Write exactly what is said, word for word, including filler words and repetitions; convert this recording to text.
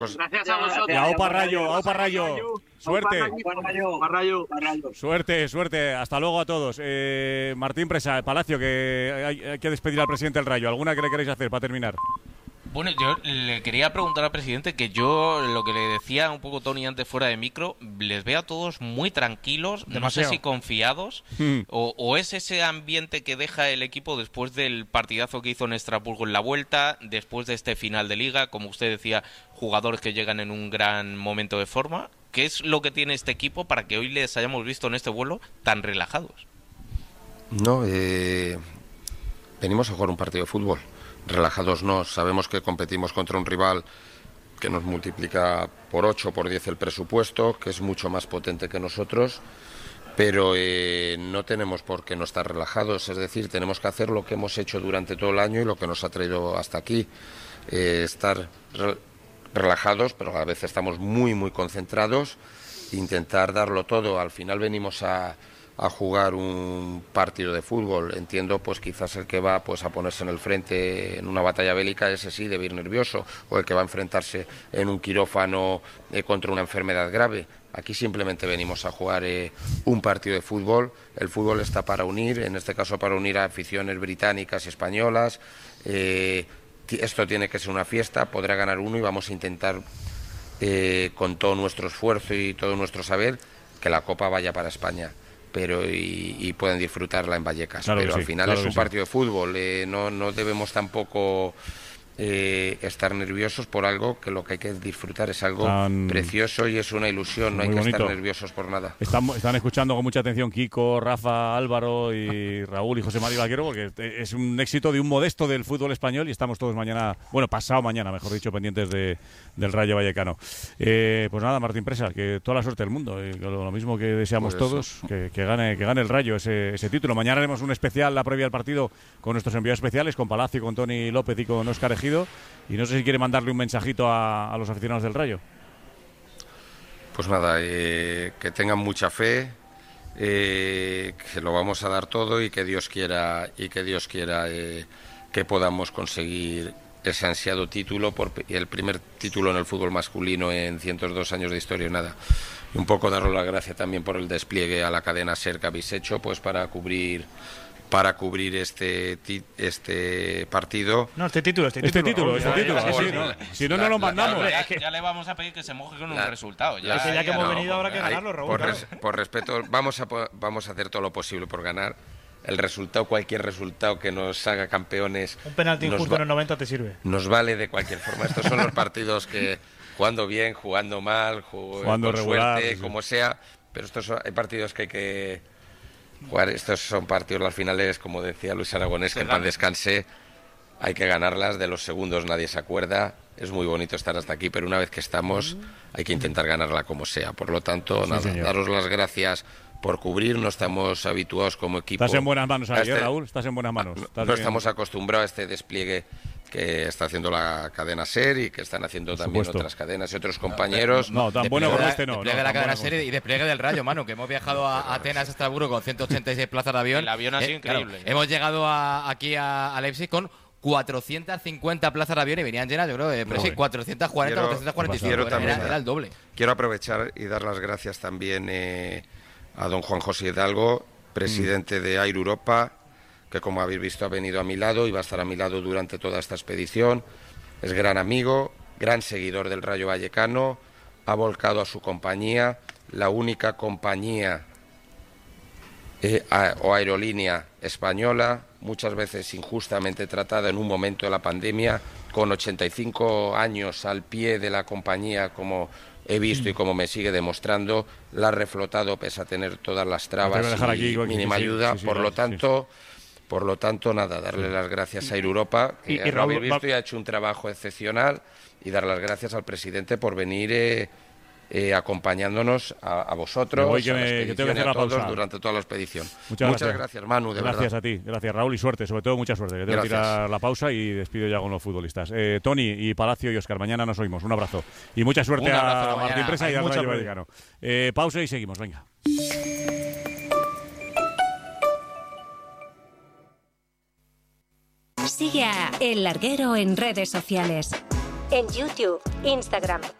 Pues, Gracias a vosotros. Y aupa Rayo, aupa Rayo. Suerte. Rayo. Suerte, suerte. Hasta luego a todos. Eh, Martín Presa, Palacio, que hay, hay que despedir al presidente del Rayo. ¿Alguna que le queréis hacer para terminar? Bueno, yo le quería preguntar al presidente que yo, lo que le decía un poco Tony antes fuera de micro, les veo a todos muy tranquilos, Demasiado. no sé si confiados, Mm. o, o es ese ambiente que deja el equipo después del partidazo que hizo en Estrasburgo en la vuelta, después de este final de liga, como usted decía, jugadores que llegan en un gran momento de forma. ¿Qué es lo que tiene este equipo para que hoy les hayamos visto en este vuelo tan relajados? No, eh, venimos a jugar un partido de fútbol. Relajados no, sabemos que competimos contra un rival que nos multiplica por ocho, por diez el presupuesto, que es mucho más potente que nosotros, pero eh, no tenemos por qué no estar relajados, es decir, tenemos que hacer lo que hemos hecho durante todo el año y lo que nos ha traído hasta aquí, eh, estar re- relajados, pero a la vez estamos muy, muy concentrados, intentar darlo todo. Al final venimos a... a jugar un partido de fútbol. Entiendo, pues quizás el que va pues a ponerse en el frente en una batalla bélica, ese sí debe ir nervioso, o el que va a enfrentarse en un quirófano eh, contra una enfermedad grave. Aquí simplemente venimos a jugar eh, un partido de fútbol. El fútbol está para unir, en este caso para unir a aficiones británicas y españolas. Eh, esto tiene que ser una fiesta, podrá ganar uno y vamos a intentar eh, con todo nuestro esfuerzo y todo nuestro saber que la Copa vaya para España, pero y, y pueden disfrutarla en Vallecas. Claro Pero que al sí, final claro es que un sí. partido de fútbol, eh, no, no debemos tampoco eh, estar nerviosos por algo que lo que hay que disfrutar es algo Tan- precioso y es una ilusión, no hay Muy que bonito. estar nerviosos por nada. Están, están escuchando con mucha atención Kiko, Rafa, Álvaro y Raúl y José María Vaquero, porque es un éxito de un modesto del fútbol español y estamos todos mañana, bueno, pasado mañana, mejor dicho, pendientes de, del Rayo Vallecano. Eh, pues nada, Martín Presa, que toda la suerte del mundo, eh, que lo, lo mismo que deseamos Pues todos, que, que gane que gane el Rayo ese, ese título. Mañana haremos un especial, la previa al partido, con nuestros enviados especiales, con Palacio, con Tony López y con Óscar Ejido, y no sé si quiere mandarle un mensajito a, a los aficionados del Rayo. Pues nada, eh, que tengan mucha fe, eh, que lo vamos a dar todo y que Dios quiera y que Dios quiera eh, que podamos conseguir ese ansiado título, por, y el primer título en el fútbol masculino en ciento dos años de historia, nada. Y un poco daros la gracia también por el despliegue a la cadena SER que habéis hecho, pues para cubrir para cubrir este ti- este partido. No, este título, este, Este título. título, este ya, título, ya, así, ya, ¿no? ya. Si no, La- no lo la- mandamos. Hombre, la- es que ya le vamos a pedir que se moje con La- un resultado. Ya, Es que ya que hemos no, venido habrá que Hay- ganarlo, Raúl. por, claro. res- por respeto, vamos a, po- vamos a hacer todo lo posible por ganar. El resultado, cualquier resultado que nos haga campeones, Un penalti nos injusto va- en el noventa te sirve. nos vale de cualquier forma. Estos son los partidos que, jugando bien, jugando mal, ju- Jugando con regular, suerte, sí. como sea, pero estos son- hay partidos que hay que jugar. Estos son partidos, las finales, como decía Luis Aragonés, que en paz descanse, hay que ganarlas. De los segundos nadie se acuerda. Es muy bonito estar hasta aquí, pero una vez que estamos, hay que intentar ganarla como sea. Por lo tanto, nada, señor. daros las gracias por cubrir. No estamos habituados como equipo. Estás en buenas manos a ahí, este- ¿eh, Raúl? Estás en buenas manos. no, Estás no bien. estamos acostumbrados a este despliegue que está haciendo la cadena SER y que están haciendo Por también supuesto. otras cadenas y otros compañeros. No, tan bueno como este no. Despliegue no, de la tan cadena bueno como serie y despliegue del Rayo, mano, que hemos viajado a a Atenas, a Estrasburgo con ciento ochenta y seis plazas de avión. El avión ha sido increíble. hemos llegado a- aquí a, a Leipzig con cuatrocientas cincuenta plazas de avión y venían llenas, yo creo, eh, pero sí, Joder. cuatrocientas cuarenta, Quiero- cuatrocientas cuarenta y cinco. quiero Era, también- era- era el doble. Quiero aprovechar y dar las gracias también eh, a don Juan José Hidalgo, presidente de Air Europa, que como habéis visto ha venido a mi lado y va a estar a mi lado durante toda esta expedición. Es gran amigo, gran seguidor del Rayo Vallecano, ha volcado a su compañía, la única compañía eh, a- o aerolínea española, muchas veces injustamente tratada en un momento de la pandemia, con ochenta y cinco años al pie de la compañía, como he visto y como me sigue demostrando, la ha reflotado pese a tener todas las Te voy a trabas dejar y aquí, Joaquín, mínima sí, ayuda. sí, sí, por sí, lo sí. tanto, por lo tanto, nada, darle las gracias a Air Europa, que Y- y ya lo Raúl, habéis visto va- y ha hecho un trabajo excepcional, y dar las gracias al presidente por venir eh, eh, acompañándonos a, a vosotros, Me voy, que a la me- que expedición tengo que y hacer a la todos pausa. durante toda la expedición. Muchas gracias. gracias, Manu, de Gracias verdad. a ti, gracias Raúl y suerte, sobre todo mucha suerte, que tengo que Gracias. tirar la pausa y despido ya con los futbolistas. Eh, Tony y Palacio y Óscar, mañana nos oímos, un abrazo. Y mucha suerte Un abrazo, a hasta Martín mañana. Presa y Hay al mucha Rayo suerte. Vallecano. Eh, pausa y seguimos, venga. Sigue a El Larguero en redes sociales. en YouTube, Instagram,